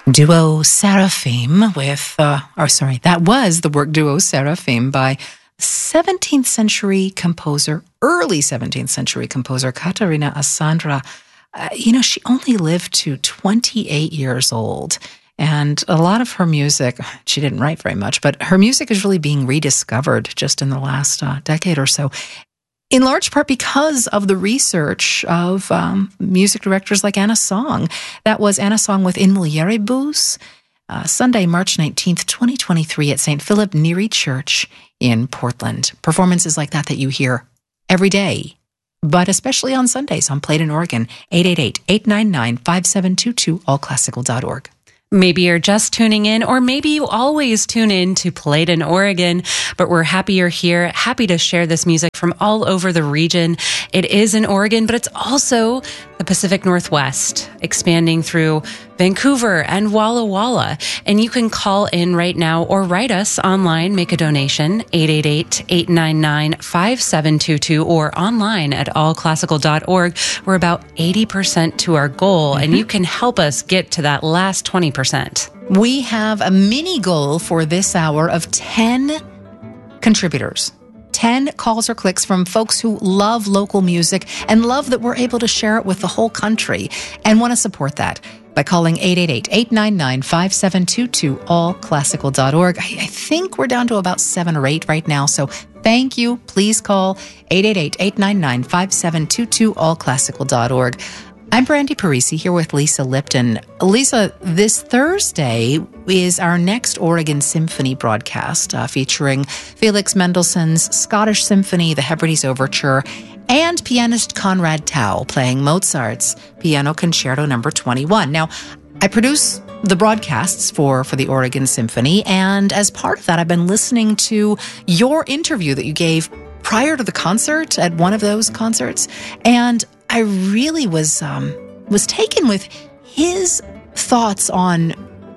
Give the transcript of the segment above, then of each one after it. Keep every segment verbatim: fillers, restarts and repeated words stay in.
Duo Seraphim with, uh, or sorry, that was the work Duo Seraphim by seventeenth century composer, early seventeenth century composer, Caterina Assandra. Uh, you know, she only lived to twenty-eight years old. And a lot of her music, she didn't write very much, but her music is really being rediscovered just in the last uh, decade or so. In large part because of the research of um, music directors like Anna Song. That was Anna Song with In Mulieribus, uh, Sunday, March nineteenth, twenty twenty-three at Saint Philip Neri Church in Portland. Performances like that that you hear every day, but especially on Sundays on Played in Oregon, eight eight eight, eight nine nine, five seven two two, all classical dot org. Maybe you're just tuning in, or maybe you always tune in to Played in Oregon, but we're happy you're here, happy to share this music from all over the region. It is in Oregon, but it's also the Pacific Northwest, expanding through Vancouver and Walla Walla. And you can call in right now or write us online, make a donation, eight eight eight, eight nine nine, five seven two two, or online at all classical dot org. We're about eighty percent to our goal, mm-hmm. and you can help us get to that last twenty percent. We have a mini goal for this hour of ten contributors. ten calls or clicks from folks who love local music and love that we're able to share it with the whole country and want to support that by calling eight eight eight, eight nine nine, five seven two two, all classical dot org. I, I think we're down to about seven or eight right now, so thank you. Please call eight eight eight, eight nine nine, five seven two two, all classical dot org. I'm Brandy Parisi here with Lisa Lipton. Lisa, this Thursday is our next Oregon Symphony broadcast uh, featuring Felix Mendelssohn's Scottish Symphony, the Hebrides Overture, and pianist Conrad Tao playing Mozart's Piano Concerto number twenty-one. Now, I produce the broadcasts for, for the Oregon Symphony, and as part of that, I've been listening to your interview that you gave prior to the concert at one of those concerts, and I really was um, was taken with his thoughts on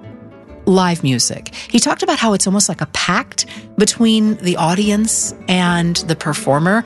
live music. He talked about how it's almost like a pact between the audience and the performer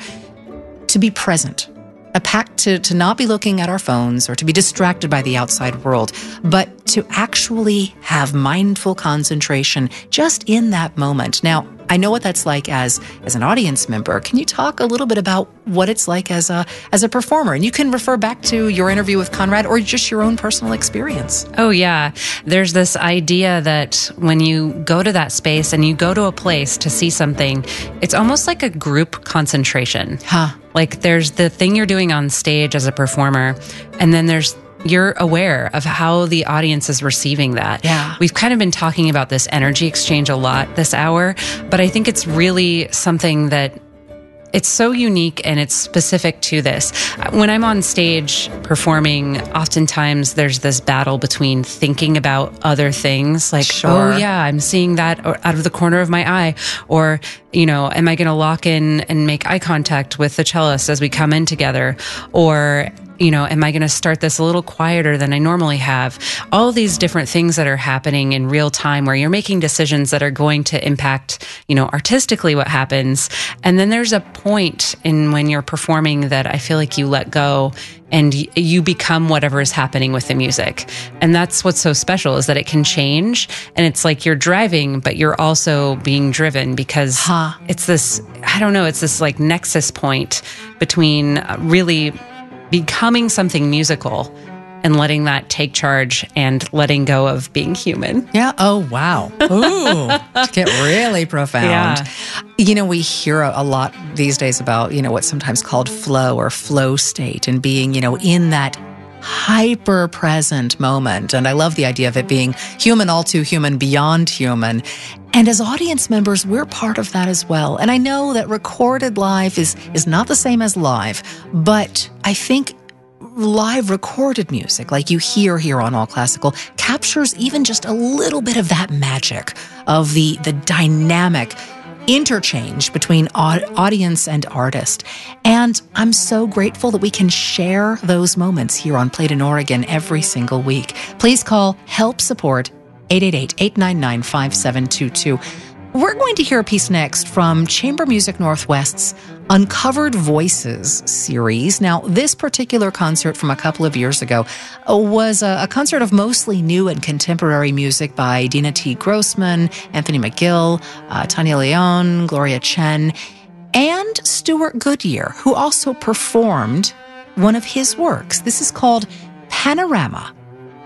to be present. A pact to, to not be looking at our phones or to be distracted by the outside world, but to actually have mindful concentration just in that moment. Now, I know what that's like as as an audience member. Can you talk a little bit about what it's like as a as a performer? And you can refer back to your interview with Conrad or just your own personal experience. Oh, yeah. There's this idea that when you go to that space and you go to a place to see something, it's almost like a group concentration. Huh. Like there's the thing you're doing on stage as a performer, and then there's you're aware of how the audience is receiving that. Yeah. We've kind of been talking about this energy exchange a lot this hour, but I think it's really something that it's so unique and it's specific to this. When I'm on stage performing, oftentimes there's this battle between thinking about other things like, sure. oh yeah, I'm seeing that out of the corner of my eye, or, you know, am I going to lock in and make eye contact with the cellist as we come in together? Or, you know, am I going to start this a little quieter than I normally have? All of these different things that are happening in real time where you're making decisions that are going to impact, you know, artistically what happens. And then there's a point in when you're performing that I feel like you let go and y- you become whatever is happening with the music. And that's what's so special is that it can change. And it's like you're driving, but you're also being driven because huh. it's this, I don't know, it's this like nexus point between uh, really becoming something musical and letting that take charge and letting go of being human. Yeah. Oh, wow. Ooh, to get really profound. Yeah. You know, we hear a, a lot these days about, you know, what's sometimes called flow or flow state and being, you know, in that hyper present moment. And I love the idea of it being human, all too human, beyond human. And as audience members, we're part of that as well. And I know that recorded live is is not the same as live, but I think live recorded music, like you hear here on All Classical, captures even just a little bit of that magic of the the dynamic interchange between audience and artist. And I'm so grateful that we can share those moments here on Played in Oregon every single week. Please call Help Support eight eight eight, eight nine nine, five seven two two. We're going to hear a piece next from Chamber Music Northwest's Uncovered Voices series. Now, this particular concert from a couple of years ago uh, was a, a concert of mostly new and contemporary music by Dina T. Grossman, Anthony McGill, uh, Tanya Leon, Gloria Chen, and Stuart Goodyear, who also performed one of his works. This is called Panorama.